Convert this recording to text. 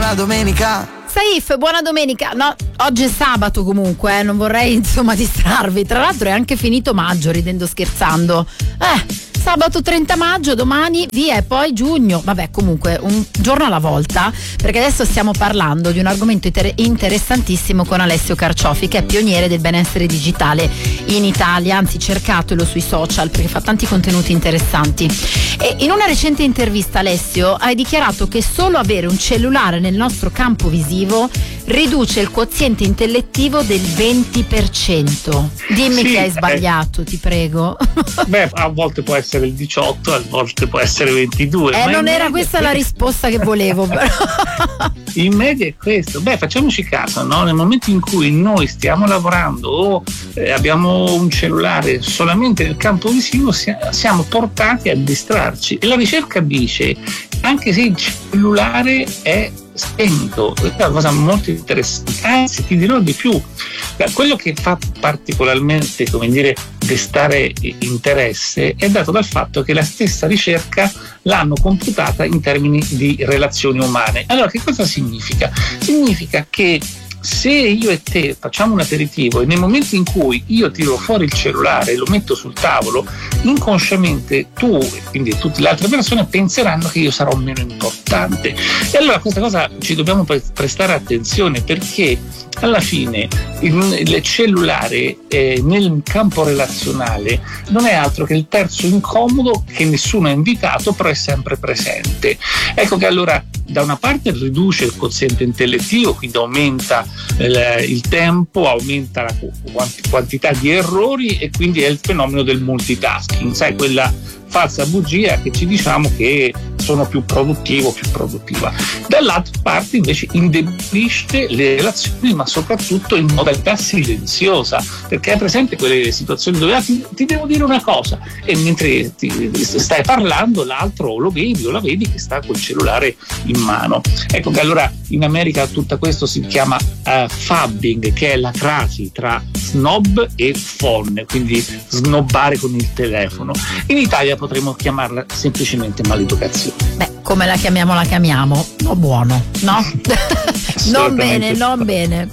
buona domenica. Saif, buona domenica. No, oggi è sabato comunque, non vorrei insomma distrarvi. Tra l'altro è anche finito maggio, ridendo scherzando. Sabato 30 maggio, domani via e poi giugno. Vabbè, comunque un giorno alla volta, perché adesso stiamo parlando di un argomento interessantissimo con Alessio Carciofi, che è pioniere del benessere digitale in Italia, anzi cercatelo sui social perché fa tanti contenuti interessanti. E in una recente intervista, Alessio, hai dichiarato che solo avere un cellulare nel nostro campo visivo riduce il quoziente intellettivo del 20%. Dimmi che hai sbagliato, ti prego. Beh, a volte può essere il 18, a volte può essere 22. Ma non era questa la risposta che volevo, però. In media è questo. Beh, facciamoci caso, no? Nel momento in cui noi stiamo lavorando o abbiamo un cellulare solamente nel campo visivo, siamo portati a distrarci. E la ricerca dice, anche se il cellulare è spento, è una cosa molto interessante, anzi ti dirò di più, quello che fa particolarmente, come dire, destare interesse è dato dal fatto che la stessa ricerca l'hanno computata in termini di relazioni umane. Allora, che cosa significa? Significa che se io e te facciamo un aperitivo e nel momento in cui io tiro fuori il cellulare e lo metto sul tavolo, inconsciamente tu e quindi tutte le altre persone penseranno che io sarò meno importante. E allora questa cosa ci dobbiamo prestare attenzione, perché alla fine il cellulare nel campo relazionale non è altro che il terzo incomodo che nessuno ha invitato, però è sempre presente. Ecco che allora da una parte riduce il quoziente intellettivo, quindi aumenta il tempo, aumenta la quantità di errori e quindi è il fenomeno del multitasking, sai, quella falsa bugia che ci diciamo che sono più produttivo, più produttiva. Dall'altra parte invece indebolisce le relazioni, ma soprattutto in modalità silenziosa, perché è presente quelle situazioni dove ti devo dire una cosa e mentre ti stai parlando l'altro lo vedi o la vedi che sta col cellulare in mano. Ecco che allora in America tutto questo si chiama fabbing, che è la crasi tra snob e phone, quindi snobbare con il telefono. In Italia potremmo chiamarla semplicemente maleducazione. Beh, come la chiamiamo, no, buono, no? Non bene.